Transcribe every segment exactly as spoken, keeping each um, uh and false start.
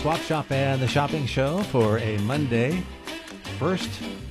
Swap Shop and the Shopping Show for a Monday, first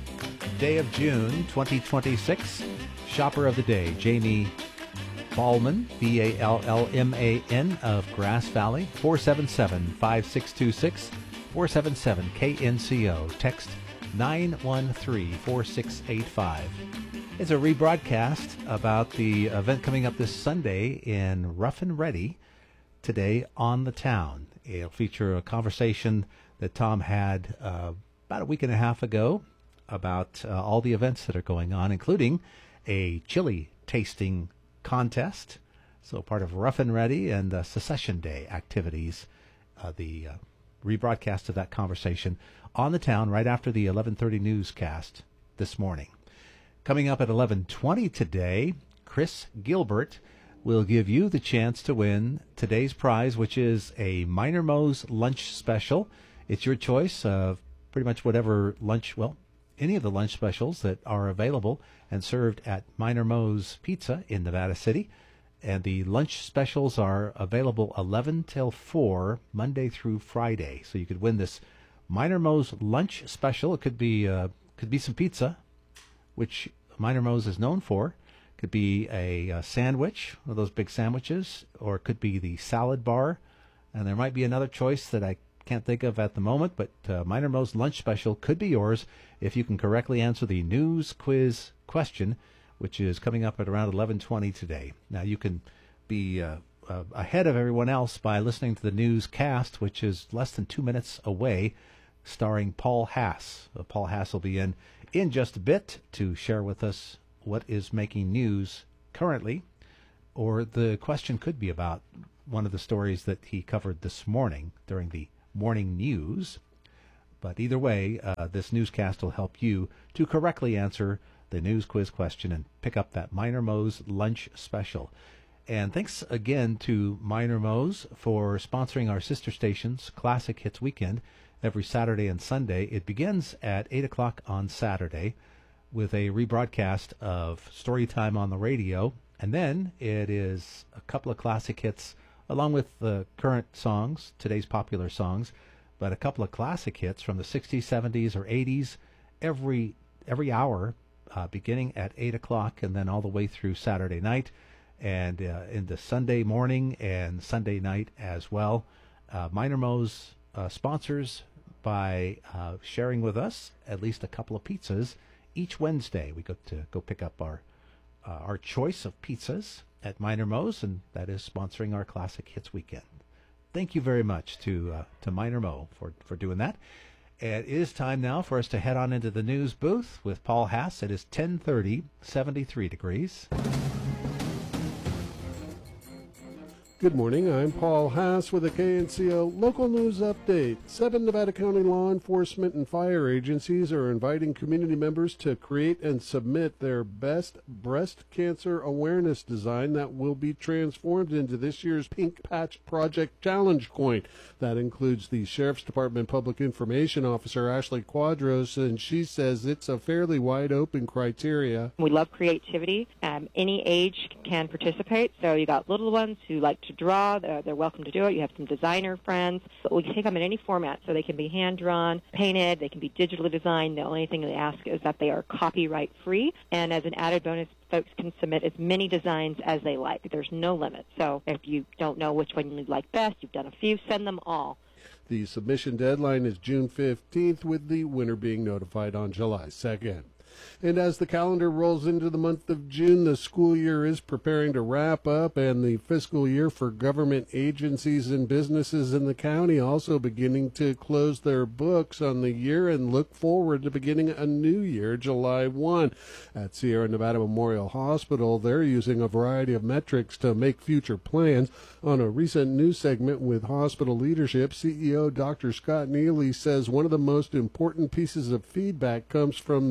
day of June, twenty twenty-six. Shopper of the day, Jamie Ballman, B A L L M A N of Grass Valley, four seven seven, five six two six, four seven seven K N C O. Text nine one three, four six eight five. It's a rebroadcast about the event coming up this Sunday in Rough and Ready, today on the town. It'll feature a conversation that Tom had uh, about a week and a half ago about uh, all the events that are going on, including a chili tasting contest. So part of Rough and Ready and uh, Secession Day activities. Uh, the uh, rebroadcast of that conversation on the town right after the eleven thirty newscast this morning. Coming up at eleven twenty today, Chris Gilbert will give you the chance to win today's prize, which is a Minor Moe's lunch special. It's your choice of pretty much whatever lunch, well, any of the lunch specials that are available and served at Minor Moe's Pizza in Nevada City. And the lunch specials are available eleven till four, Monday through Friday. So you could win this Minor Moe's lunch special. It could be uh, could be some pizza, which Minor Moe's is known for. Could be a, a sandwich, one of those big sandwiches, or it could be the salad bar. And there might be another choice that I can't think of at the moment, but uh, Minor Moe's lunch special could be yours if you can correctly answer the news quiz question, which is coming up at around eleven twenty today. Now, you can be uh, uh, ahead of everyone else by listening to the newscast, which is less than two minutes away, starring Paul Haas. Uh, Paul Haas will be in in just a bit to share with us what is making news currently, or the question could be about one of the stories that he covered this morning during the morning news. But either way, uh, this newscast will help you to correctly answer the news quiz question and pick up that Minor Moe's lunch special. And thanks again to Minor Moe's for sponsoring our sister station's Classic Hits Weekend every Saturday and Sunday. It begins at eight o'clock on Saturday with a rebroadcast of Storytime on the radio, and then it is a couple of classic hits along with the current songs, today's popular songs, but a couple of classic hits from the sixties, seventies, or eighties every every hour, uh, beginning at eight o'clock and then all the way through Saturday night, and uh, into Sunday morning and Sunday night as well. Uh, Minor Moe's uh, sponsors by uh, sharing with us at least a couple of pizzas each Wednesday. We go to go pick up our uh, our choice of pizzas at Minor Moe's, and that is sponsoring our Classic Hits Weekend. Thank you very much to uh, to Minor Moe for, for doing that. And it is time now for us to head on into the news booth with Paul Haas. It is ten thirty, seventy-three degrees. Good morning, I'm Paul Haas with a K N C O local news update. Seven Nevada County law enforcement and fire agencies are inviting community members to create and submit their best breast cancer awareness design that will be transformed into this year's Pink Patch Project Challenge coin. That includes the Sheriff's Department Public Information Officer, Ashley Quadros, and she says it's a fairly wide open criteria. We love creativity. Um, any age can participate, so you got little ones who like to draw, they're, they're welcome to do it. You have some designer friends. But we can take them in any format, so they can be hand-drawn, painted, they can be digitally designed. The only thing they ask is that they are copyright-free. And as an added bonus, folks can submit as many designs as they like. There's no limit. So if you don't know which one you like best, you've done a few, send them all. The submission deadline is June fifteenth, with the winner being notified on July second. And as the calendar rolls into the month of June, the school year is preparing to wrap up, and the fiscal year for government agencies and businesses in the county also beginning to close their books on the year and look forward to beginning a new year, July first. At Sierra Nevada Memorial Hospital, they're using a variety of metrics to make future plans. On a recent news segment with hospital leadership, C E O Doctor Scott Neely says one of the most important pieces of feedback comes from the patient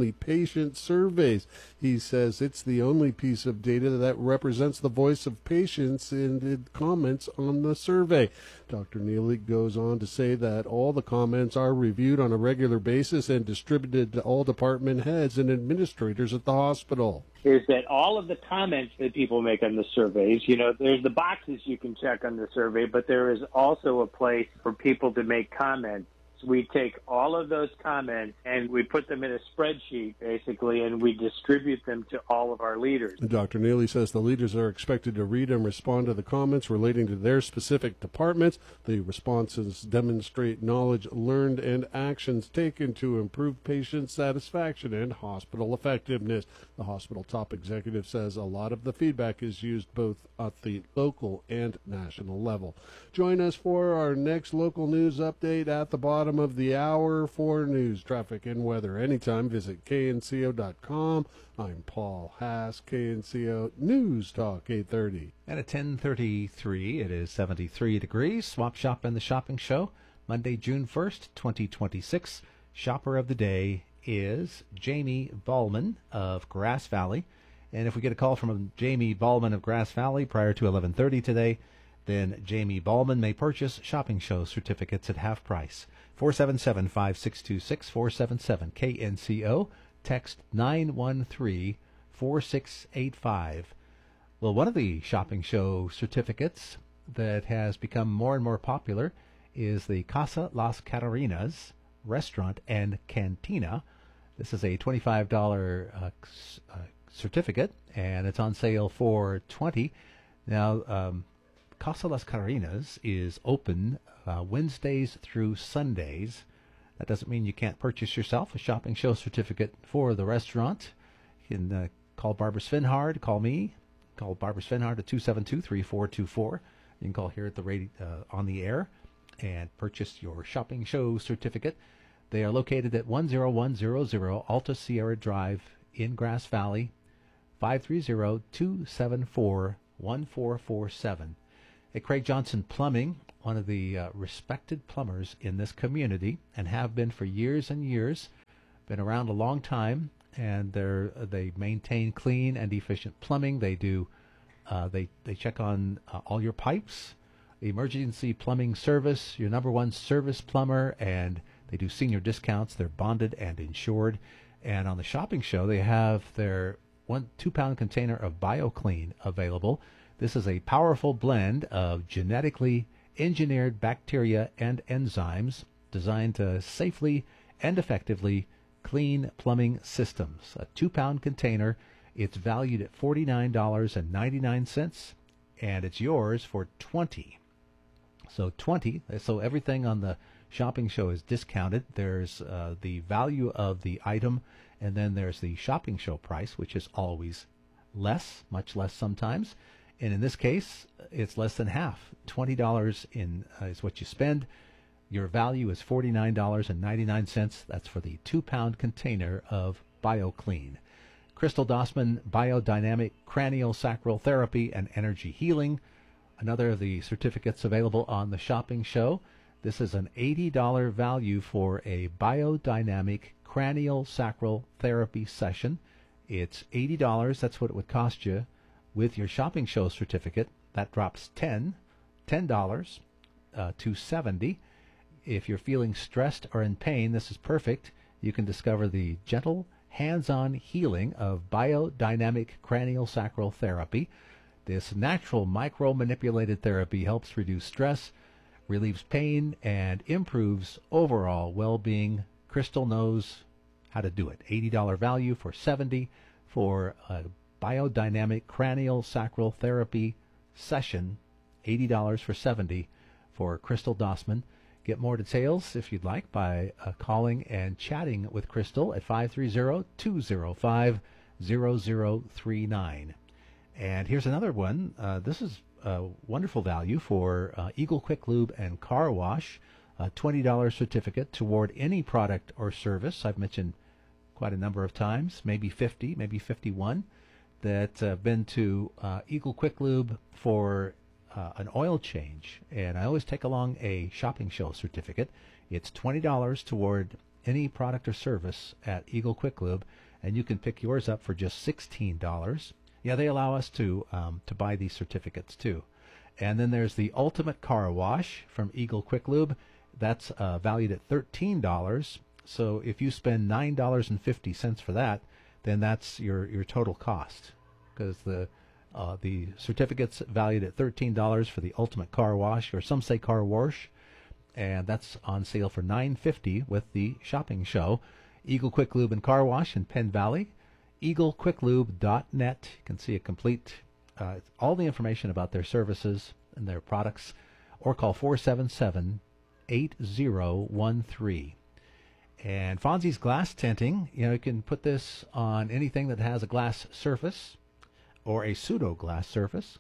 patient surveys. He says it's the only piece of data that represents the voice of patients in the comments on the survey. Doctor Neely goes on to say that all the comments are reviewed on a regular basis and distributed to all department heads and administrators at the hospital. Is that all of the comments that people make on the surveys, you know, there's the boxes you can check on the survey, but there is also a place for people to make comments. We take all of those comments and we put them in a spreadsheet, basically, and we distribute them to all of our leaders. Doctor Neely says the leaders are expected to read and respond to the comments relating to their specific departments. The responses demonstrate knowledge learned and actions taken to improve patient satisfaction and hospital effectiveness. The hospital top executive says a lot of the feedback is used both at the local and national level. Join us for our next local news update at the bottom of the hour for news, traffic, and weather. Anytime, visit K N C O dot com. I'm Paul Haas, K N C O News Talk eight thirty. And at ten thirty-three, it is seventy-three degrees. Swap Shop and the Shopping Show, Monday, June first, twenty twenty-six. Shopper of the day is Jamie Ballman of Grass Valley. And if we get a call from Jamie Ballman of Grass Valley prior to eleven thirty today, then Jamie Ballman may purchase shopping show certificates at half price. four seven seven, five six two six, four seven seven K N C O. Text nine one three, four six eight five. Well, one of the shopping show certificates that has become more and more popular is the Casa Las Catarinas Restaurant and Cantina. This is a twenty-five dollars uh, uh, certificate, and it's on sale for twenty dollars. Now, um, Casa Las Catarinas is open uh, Wednesdays through Sundays. That doesn't mean you can't purchase yourself a shopping show certificate for the restaurant. You can uh, call Barbara Svenhard, call me, call Barbara Svenhard at two seven two, three four two four. You can call here at the radio, uh, on the air and purchase your shopping show certificate. They are located at one zero one zero zero Alta Sierra Drive in Grass Valley, five three zero, two seven four, one four four seven. At Craig Johnson Plumbing, one of the uh, respected plumbers in this community, and have been for years and years, been around a long time, and they're uh, they maintain clean and efficient plumbing. They do uh, they they check on uh, all your pipes, emergency plumbing service, your number one service plumber, and they do senior discounts. They're bonded and insured. And on the shopping show, they have their one two pound container of BioClean available. This is a powerful blend of genetically engineered bacteria and enzymes designed to safely and effectively clean plumbing systems. A two pound container, it's valued at forty-nine dollars and ninety-nine cents, and it's yours for twenty dollars. So twenty dollars, so everything on the shopping show is discounted. There's uh, the value of the item, and then there's the shopping show price, which is always less, much less sometimes. And in this case, it's less than half. twenty dollars in uh, is what you spend. Your value is forty-nine dollars and ninety-nine cents. That's for the two pound container of BioClean. Crystal Dossman Biodynamic Cranial Sacral Therapy and Energy Healing. Another of the certificates available on the shopping show. This is an eighty dollars value for a biodynamic cranial sacral therapy session. It's eighty dollars. That's what it would cost you with your shopping show certificate. That drops ten dollars uh, to seventy dollars. If you're feeling stressed or in pain, this is perfect. You can discover the gentle, hands-on healing of biodynamic cranial sacral therapy. This natural micro-manipulated therapy helps reduce stress, relieves pain, and improves overall well-being. Crystal knows how to do it. eighty dollars value for seventy dollars for a biodynamic cranial sacral therapy session. eighty dollars for seventy dollars for Crystal Dossman. Get more details, if you'd like, by uh, calling and chatting with Crystal at five three zero, two zero five, zero zero three nine. And here's another one. Uh, this is a wonderful value for uh, Eagle Quick Lube and Car Wash, a twenty dollars certificate toward any product or service. I've mentioned quite a number of times, maybe fifty, maybe fifty-one, that have been to uh, Eagle Quick Lube for uh, an oil change. And I always take along a shopping show certificate. It's twenty dollars toward any product or service at Eagle Quick Lube. and you can pick yours up for just sixteen dollars. Yeah, they allow us to um, to buy these certificates too. And then there's the Ultimate Car Wash from Eagle Quick Lube. That's uh, valued at thirteen dollars. So if you spend nine dollars and fifty cents for that, then that's your, your total cost. Because the uh, the certificate's valued at thirteen dollars for the Ultimate Car Wash, or some say Car Wash, and that's on sale for nine dollars and fifty cents with the shopping show. Eagle Quick Lube and Car Wash in Penn Valley. eagle quick lube dot net. You can see a complete, uh, all the information about their services and their products, or call four seven seven, eight zero one three. And Fonzie's Glass Tinting, you know, you can put this on anything that has a glass surface or a pseudo-glass surface,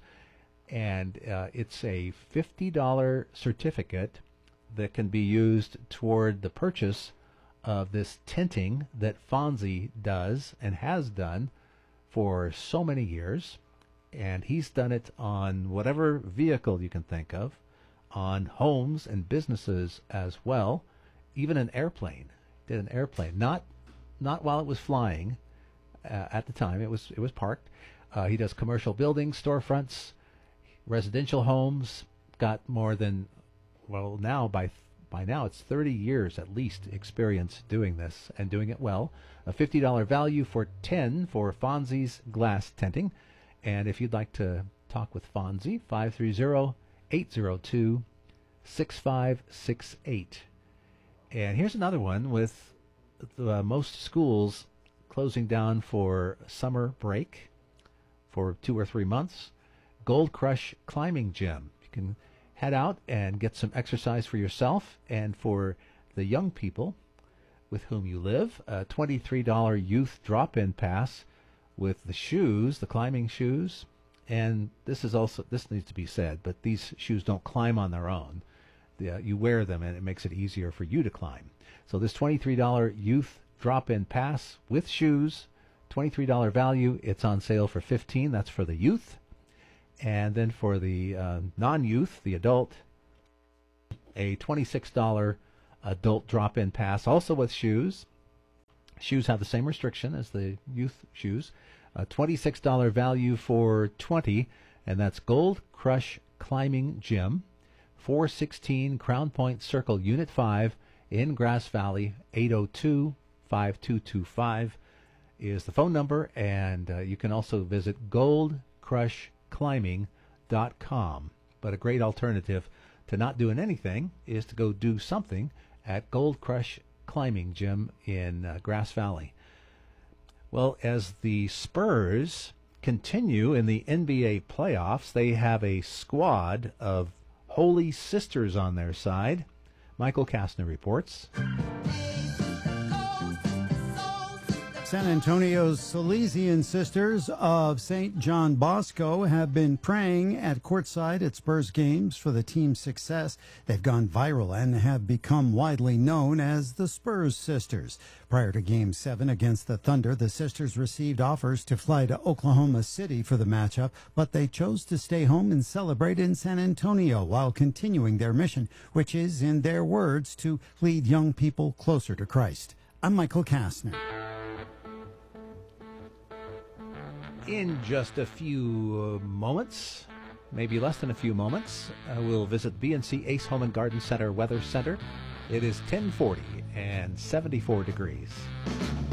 and uh, it's a fifty dollars certificate that can be used toward the purchase of this tinting that Fonzie does and has done for so many years. And he's done it on whatever vehicle you can think of, on homes and businesses as well, even an airplane. Did an airplane, not not while it was flying uh, at the time. It was it was parked. Uh, he does commercial buildings, storefronts, residential homes. Got more than, well, now by by now it's thirty years at least experience doing this and doing it well. A fifty dollars value for ten for Fonzie's Glass Tinting. And if you'd like to talk with Fonzie, five three zero, eight zero two, six five six eight. And here's another one with uh, most schools closing down for summer break for two or three months. Gold Crush Climbing Gym. You can head out and get some exercise for yourself and for the young people with whom you live. A twenty-three dollars youth drop-in pass with the shoes, the climbing shoes. And this is also, this needs to be said, but these shoes don't climb on their own. Uh, you wear them and it makes it easier for you to climb. So this twenty-three dollars youth drop-in pass with shoes, twenty-three dollars value. It's on sale for fifteen dollars. That's for the youth. And then for the uh, non-youth, the adult, a twenty-six dollars adult drop-in pass, also with shoes. Shoes have the same restriction as the youth shoes. A twenty-six dollars value for twenty dollars, and that's Gold Crush Climbing Gym, four sixteen Crown Point Circle, Unit five in Grass Valley. Eight oh two, five two two five is the phone number, and uh, you can also visit gold crush climbing dot com. But a great alternative to not doing anything is to go do something at Gold Crush Climbing Gym in uh, Grass Valley. Well, as the Spurs continue in the N B A playoffs, they have a squad of Holy Sisters on their side. Michael Kastner reports. San Antonio's Salesian Sisters of Saint John Bosco have been praying at courtside at Spurs games for the team's success. They've gone viral and have become widely known as the Spurs Sisters. Prior to Game seven against the Thunder, the Sisters received offers to fly to Oklahoma City for the matchup, but they chose to stay home and celebrate in San Antonio while continuing their mission, which is, in their words, to lead young people closer to Christ. I'm Michael Kastner. In just a few uh, moments, maybe less than a few moments, uh, we'll visit B and C Ace Home and Garden Center Weather Center. It is ten forty and seventy-four degrees.